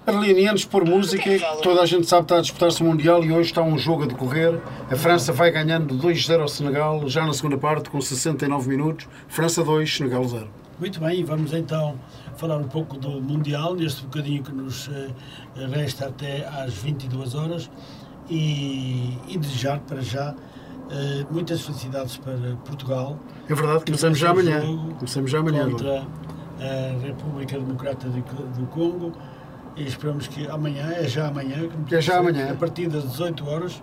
Arlenianos, por música, toda a gente sabe que está a disputar-se o Mundial e hoje está um jogo a decorrer. A França vai ganhando 2-0 ao Senegal, já na segunda parte, com 69 minutos. França 2, Senegal 0. Muito bem, vamos então falar um pouco do Mundial, neste bocadinho que nos resta até às 22 horas e desejar para já muitas felicidades para Portugal. É verdade, começamos já amanhã. Contra a República Democrática do Congo. E esperamos que amanhã, a partir das 18 horas,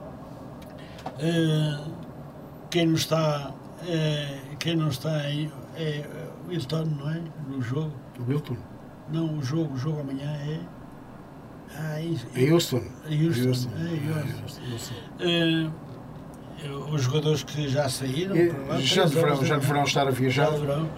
quem não está aí é o Wilton, não é? No jogo. O Wilton? Não, o jogo amanhã é... É Houston. Os jogadores que já saíram para lá, já deverão estar a viajar.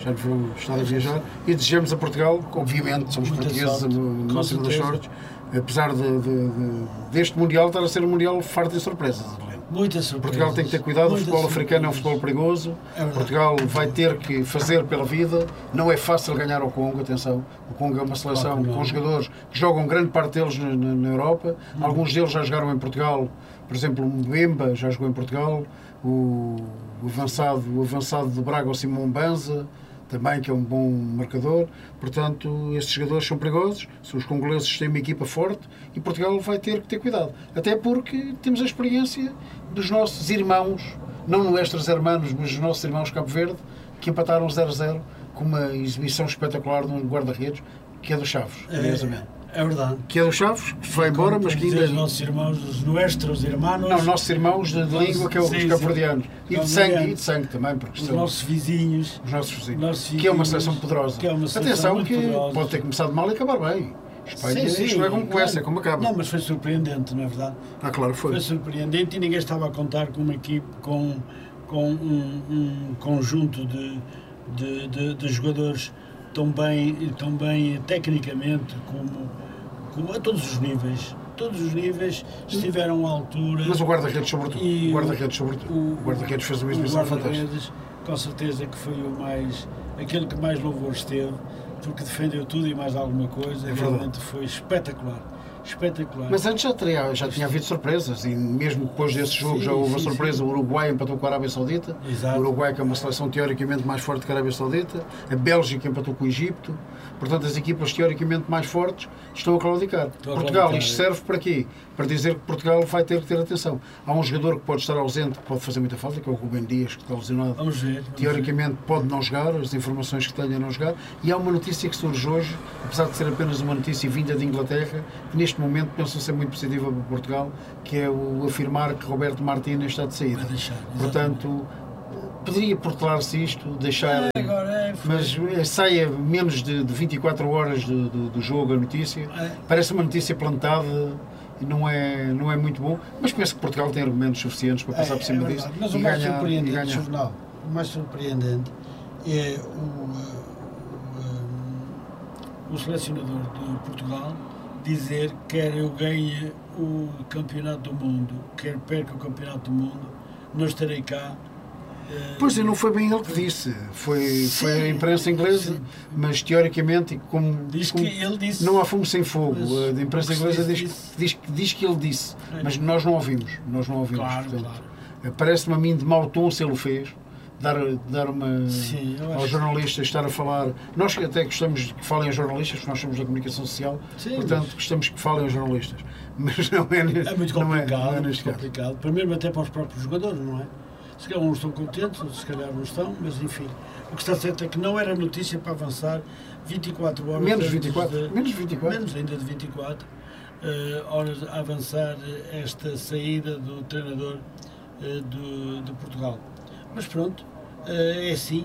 E desejamos a Portugal, obviamente, somos portugueses, no máximo das sortes, apesar deste Mundial estar a ser um Mundial farto de surpresas. Muitas surpresas. Portugal tem que ter cuidado, o futebol africano é um futebol perigoso. Portugal vai ter que fazer pela vida. Não é fácil ganhar ao Congo, atenção. O Congo é uma seleção com jogadores que jogam grande parte deles na Europa. Alguns deles já jogaram em Portugal. Por exemplo, o Mbemba já jogou em Portugal. O avançado do Braga, o Simão Banza, também, que é um bom marcador. Portanto, esses jogadores são perigosos. Os congoleses têm uma equipa forte e Portugal vai ter que ter cuidado. Até porque temos a experiência dos nossos irmãos, não nuestros hermanos, mas dos nossos irmãos Cabo Verde, que empataram 0-0 com uma exibição espetacular de um guarda-redes, que é do Chaves, curiosamente. É verdade. Que é do Chaves, que vai embora, mas que ainda... Os nossos irmãos, os nuestros irmãos... Não, nossos irmãos de língua, que é os cabo-verdianos. E de sangue também, porque os nossos vizinhos. Os nossos vizinhos. Que é uma seleção poderosa. Atenção que pode ter começado mal e acabar bem. Espanha, isto não é como começa, é como acaba. Não, mas foi surpreendente, não é verdade? Claro, foi. Foi surpreendente e ninguém estava a contar com uma equipe, com um conjunto de jogadores tão bem tecnicamente como a todos os níveis. Todos os níveis estiveram à altura. Mas o guarda-redes sobretudo. O guarda-redes fez uma exibição fantástica. Com certeza que foi aquele que mais louvores teve, porque defendeu tudo e mais alguma coisa. Realmente foi espetacular. Mas antes já tinha havido surpresas, e mesmo depois desse jogo já houve a surpresa. O Uruguai empatou com a Arábia Saudita. Exato. O Uruguai, que é uma seleção teoricamente mais forte que a Arábia Saudita. A Bélgica empatou com o Egito. Portanto, as equipas teoricamente mais fortes estão a claudicar. Portugal, isto serve para quê? Para dizer que Portugal vai ter que ter atenção. Há um jogador que pode estar ausente, que pode fazer muita falta, que é o Rubem Dias, que está lesionado. Vamos ver. Teoricamente pode não jogar, as informações que tenha não jogar. E há uma notícia que surge hoje, apesar de ser apenas uma notícia vinda de Inglaterra, que neste momento pensam ser muito positiva para Portugal, que é o afirmar que Roberto Martínez está de saída. Portanto, poderia protelar-se isto, deixar... Mas sai a menos de 24 horas do jogo a notícia. Parece uma notícia plantada e não é muito bom, mas penso que Portugal tem argumentos suficientes para passar por cima disso. Mas o mais surpreendente, jornal, o mais surpreendente é o selecionador de Portugal dizer quer eu ganhe o Campeonato do Mundo, quer perca o Campeonato do Mundo, não estarei cá. Pois não foi bem ele que disse, foi a imprensa inglesa, mas teoricamente, como ele disse, não há fumo sem fogo, a imprensa inglesa diz que ele disse, mas nós não ouvimos. Claro. Parece-me a mim de mau tom se ele o fez, dar uma aos jornalistas, estar a falar. Nós até gostamos que falem aos jornalistas, porque nós somos da comunicação social, portanto gostamos que falem aos jornalistas, mas não é muito complicado, muito complicado, primeiro até para os próprios jogadores, não é? Se calhar uns estão contentes, se calhar não estão, mas enfim. O que está certo é que não era notícia para avançar 24 horas... Menos 24. Menos ainda de 24 horas a avançar esta saída do treinador de Portugal. Mas pronto, é assim.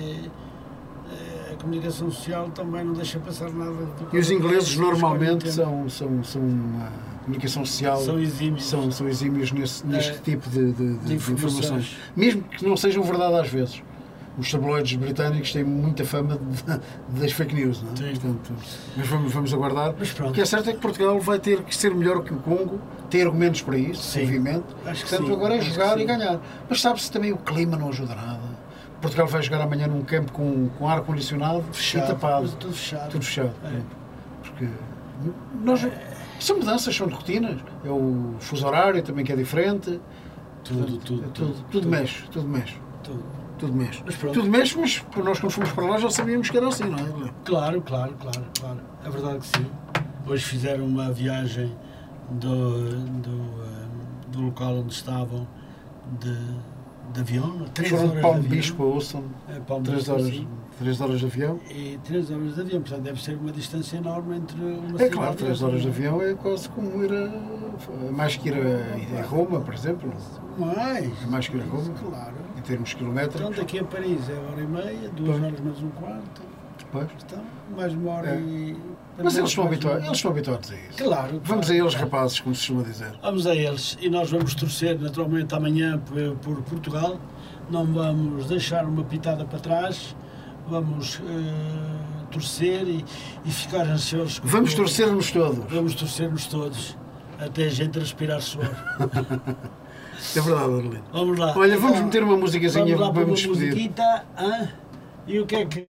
A comunicação social também não deixa passar nada. E os ingleses normalmente são comunicação social, são exímios neste tipo de informações, mesmo que não sejam verdade às vezes. Os tabloides britânicos têm muita fama das fake news, não é? Portanto, mas vamos aguardar. O que é certo é que Portugal vai ter que ser melhor que o Congo, tem argumentos para isso, obviamente. Portanto, agora é jogar e ganhar. Mas sabe-se também o clima não ajuda nada. Portugal vai jogar amanhã num campo com ar-condicionado e tapado. Tudo fechado. Tudo fechado. Porque São mudanças, são de rotinas. É o fuso horário também que é diferente. Tudo mexe. Tudo mexe. Mas para nós, quando fomos para lá, já sabíamos que era assim, não é? Claro. É verdade que sim. Hoje fizeram uma viagem do local onde estavam de avião. 3 Foram horas de Palm de Beach avião. para Houston. 3 horas de avião. E 3 horas de avião. Portanto, deve ser uma distância enorme entre uma cidade. É claro, 3 horas de avião é quase como ir mais que ir a Roma, por exemplo. É mais que ir a Roma. Claro. Em termos quilométricos. Então, daqui a Paris é 1h30, 2 horas mais um quarto. Pois. Então, mais 1 hora e... Mas eles estão habituados a isso. Claro. Vamos a eles, rapazes, como se costuma dizer. Vamos a eles. E nós vamos torcer, naturalmente, amanhã por Portugal. Não vamos deixar uma pitada para trás. Vamos torcer e ficar ansiosos. Vamos torcer-nos todos. Vamos torcer-nos todos. Até a gente respirar suor. É verdade, Arlindo. Vamos lá. Olha, vamos meter uma musicazinha para para uma me despedir. musiquita. E o que é que...